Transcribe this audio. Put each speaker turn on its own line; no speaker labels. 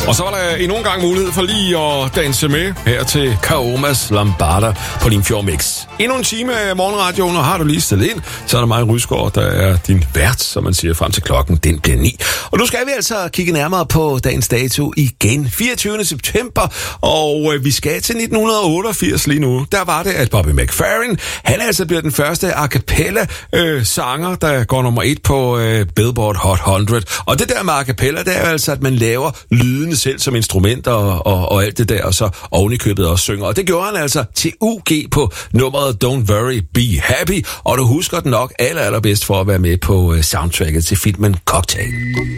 Og så var der endnu en gang mulighed for lige at danse med her til Kaomas Lambada på Limfjord Mix. Endnu en time af morgenradioen, og har du lige stillet ind, så er der mig, Rysgaard, der er din vært, som man siger, frem til klokken, den bliver 9. Og nu skal vi altså kigge nærmere på dagens dato igen, 24. september, og vi skal til 1988 lige nu. Der var det, at Bobby McFerrin, han altså bliver den første a cappella sanger, der går nummer 1 på Billboard Hot 100. Og det der med a cappella, det er altså, at man laver lydene selv som instrumenter og alt det der, og så ovenikøbet også synger. Og det gjorde han altså til UG på nummeret Don't Worry, Be Happy, og du husker den nok allerbedst for at være med på soundtracket til filmen Cocktail.